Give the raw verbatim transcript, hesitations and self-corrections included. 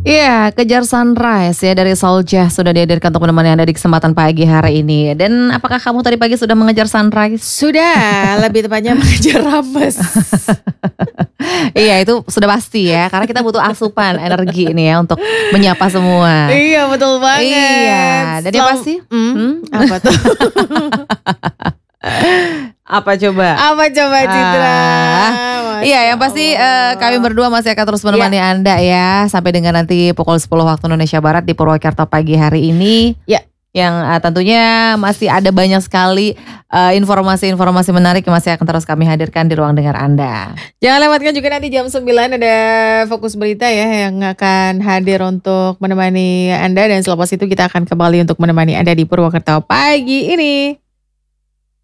Iya, Kejar Sunrise ya dari Souljah sudah dihadirkan untuk menemani Anda di kesempatan pagi hari ini. Dan apakah kamu tadi pagi sudah mengejar sunrise? Sudah, lebih tepatnya mengejar rambes. Iya, itu sudah pasti ya, karena kita butuh asupan energi ini ya untuk menyapa semua. Iya, betul banget. Iya, dan yang Selam- pasti Hmm, hmm? apa tuh? Apa coba? Apa coba Citra? Ah, Iya, yang pasti eh, kami berdua masih akan terus menemani Anda ya sampai dengan nanti pukul sepuluh waktu Indonesia Barat di Purwakarta pagi hari ini. Ya. Yang eh, tentunya masih ada banyak sekali eh, informasi-informasi menarik yang masih akan terus kami hadirkan di ruang dengar Anda. Jangan lewatkan juga nanti jam sembilan ada Fokus Berita ya yang akan hadir untuk menemani Anda. Dan selepas itu kita akan kembali untuk menemani Anda di Purwakarta pagi ini.